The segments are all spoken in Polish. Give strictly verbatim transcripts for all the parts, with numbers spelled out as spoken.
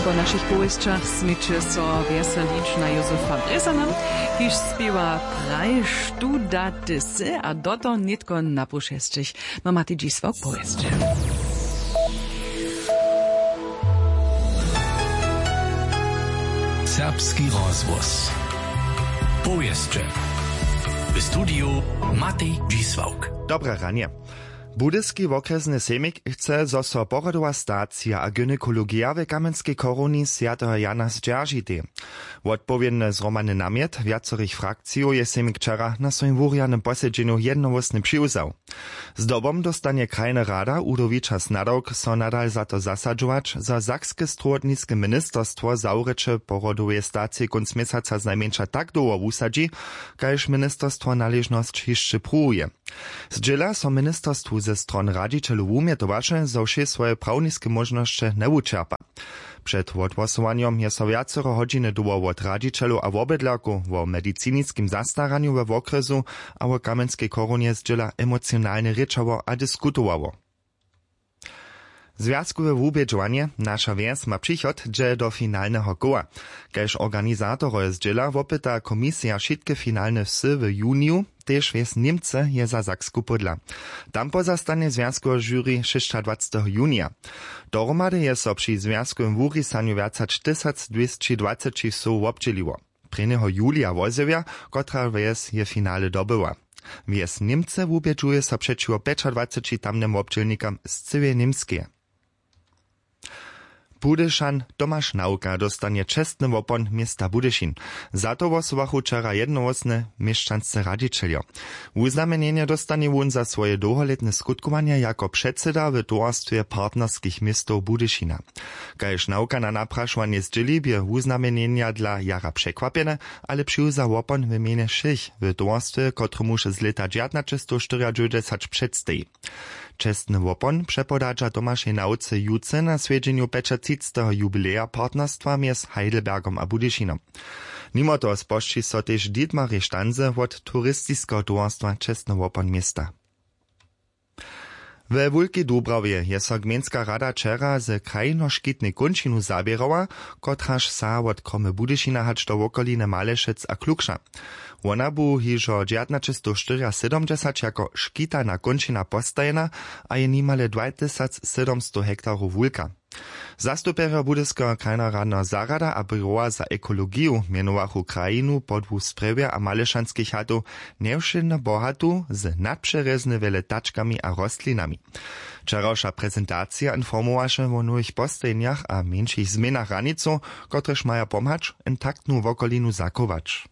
Po naszych powieściach smyczy so weselić na Józefa Brezana, kiż śpiewa praj sztudatysy, a doto nitko na puszeszczych. No maty dziś swok powieści. Serbski rozwóz. Powieście. W studiu Matej Dzisłauk. Dobre ranie. Budyski wokrezny semik chce, zo so porodowa stacja a gynekologia w Kamenskiej Koruni Świętego Jana zdzierżyty. Odpowiedny zromany namiet wiacorych frakcjów je semik wczera na swoim wurianym posiedzeniu jednowłosny przyuzał. Z dobom dostanie krajna rada Udowicza Snadowk so nadal za to zasadzować, za Sakskie Strodnickie Ministerstwo zaurycze porodowe stacje kunc miesaca znajmniejsza tak długo usadzi, kajż ministerstwo należność jeszcze próbuje. Zdziela so ministerstwu ze stron radzicielów umietowacze, zo wsze swoje prawniskie możności nie uczerpa. Przed odgłosowaniem je so wiacero godziny długo od radzicielów a wobydlaków o medycynickim zastaraniu we okresu a o Kamenskiej Korunie zdziela emocjonalnie ryczało a dyskutowało. Związkowe wubieżowanie nasza wieś ma przychod, że do finalnego koła. Kajż organizator zdziela wopyta komisja wszystkie finalne wsy w juniu, też wieś Niemce je za Saksku podla. Tam pozostanie związkowe jury dwudziestego szóstego junia. Dohromady je so przy związkowym wurisaniu więcej tysiąc dwieście dwadzieścia wsów obdzieliło. Prvního julia wozewia, kotra wieś je finale dobyła. Wieś Niemce wubieżuje so przeciwko dwudziestym pięciu tamnym obdzielnikom z całej Niemskie. Budyszan Tomasz Nauka dostanie czestny wopon miasta Budyszin. Za to wosowachu wczera jednowłosne mieszczanscy radzicielio. Uznamienienie dostanie won za swoje długoletne skutkowania jako przedseda w towarstwie partnerskich miastów Budyszina. Kajż Nauka na napraszwanie zdzieli bie uznamienienia dla jara przekwapione, ale przyuza wopon w imieniu szych w towarstwie, kotremu z lata dziewiętnaście czterdzieści przedstoi. Czestny wopon przepodacza Tomaszej Nauce juce na swiedzieniu pięćdziesiątego jubileja partnerstwa między Heidelbergom a Budyszynom. Mimo to sposzczy so też Dietmar Sztanze od turystycznego towarstwa Czestny wopon miasta. We Wulki Dubrawie je so gmieńska rada wczera z krajno-szkitnej končinu zabierała, kotraż sa od kromy Budyszina hacz do okoliny Malešec a Klukša. Ona bu hižo dziewiętnaście siedemdziesiąt jako szkitana končina postajena, a je nimale dwa tysiące siedemset hektarów wulka. Zastuperio budyskiego krajnoradnego zarada a byroa za ekologiju mianowachu krajinu podwu Sprewia a Malešanskich chatów nevšedne bohatu z nadpřerezne wele tačkami a rostlinami. Wczorajsza prezentacja informowaše o nových postajeniach a mniejszych zmienach ranicu, kotrež maja pomhać intaktnu wokolinu zachować.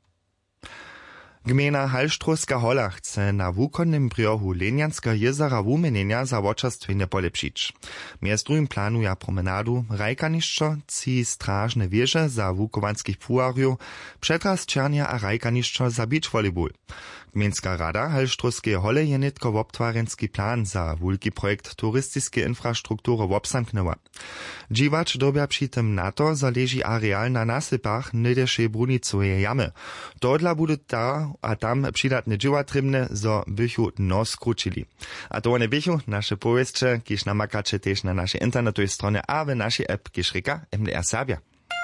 Gmina Halštrovska Hola chce na wukonnym brjohu Lenianska jezera wumienienia za wočerstwenie polepšić. Mjez drugim planuje promenadu, rajkanišćo, ci stražne wieże za wukowanskich puarjów, przetras černia a rajkanišćo za beach volleyball. Gminska rada Halštrovskiej Hole je netko wobtwarenski plan za wulki projekt turystycznej infrastruktury wobsamknęła. Dziwacz dobia przy tym na to, zależy areal na nasypach nydeszej brunicowej jamy. To dla bude ta a tam przydatne dzieła trybne, zo bychu no skrócili. A to one bychu nasze powieście, kiż namakacie też na naszej internetowej stronie, a w naszej app kiż reka M D R Serbia.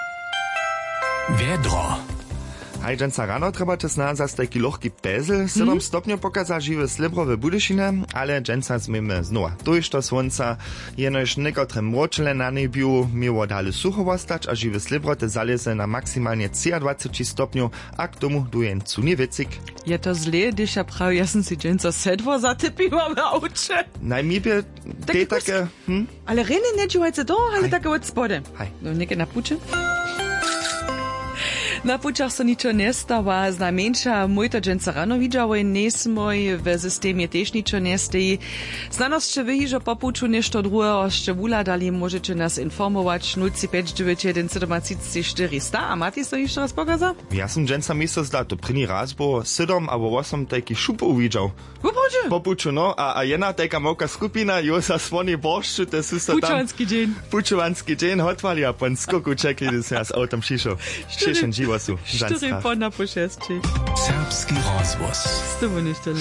Wiedro. Hej, dżęca rano treba te znać za stajki lochki pezel, sedem stopniów pokaza żywe slibro w Budyšinie, ale dżęca zmiemy znowa. Tuż to słońca, jenoż niekotre mroczele na niebiu miło dalej sucho wostać, a żywe slibro te zaleze na maksymalnie dwadzieścia trzy stopniów, a k tomu dujen cunie wycyk. Je to zle, když ja prav, ja som si dżęca sedvo zatypiła w aucie. Najmibie, te takie... Hm? Ale rene nie dziewajce do, ale takie od spody. Hej. No nieke na pucze. Na pučach so ničo nestava, znamenša môj to dženca rano vidžavoj, nesmoj v systémie tiež ničo nestejí. Znanosť še vyhí, že po puču nešto druhého ešte vuladali, môžete nás informovať nula päť deväť jeden sedem štyri sta. A Mati so ešte raz pokaza? Ja som dženca mysl zdá, to prvný raz bo sedem alebo osem takých šupov vidžal. Upoče? Po puču, no, a, a jedna taká moka skupina, jo sa svoni boršču, te sú sa tam... Pučovanský deň. Pučovanský deň hotvali a pon skoku čekali, da sa s autom šišo. Šišen živo sú. Štyri po na pošesči. Serbski rozwóz. Z tobą nie